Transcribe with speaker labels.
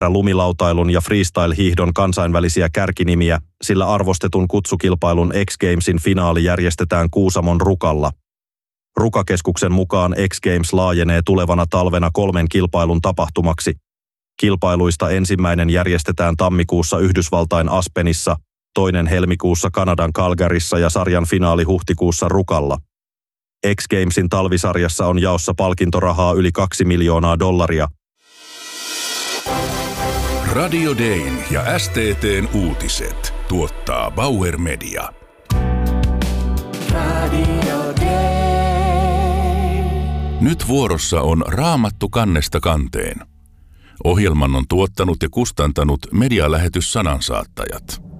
Speaker 1: lumilautailun ja freestyle-hiihdon kansainvälisiä kärkinimiä, sillä arvostetun kutsukilpailun X Gamesin finaali järjestetään Kuusamon Rukalla. Rukakeskuksen mukaan X Games laajenee tulevana talvena 3 kilpailun tapahtumaksi. Kilpailuista ensimmäinen järjestetään tammikuussa Yhdysvaltain Aspenissa, toinen helmikuussa Kanadan Calgaryssa ja sarjan finaali huhtikuussa Rukalla. X Gamesin talvisarjassa on jaossa palkintorahaa yli $2 miljoonaa.
Speaker 2: Radio Dayn ja STT:n uutiset tuottaa Bauer Media. Radio Day. Nyt vuorossa on Raamattu kannesta kanteen. Ohjelman on tuottanut ja kustantanut medialähetys Sanansaattajat.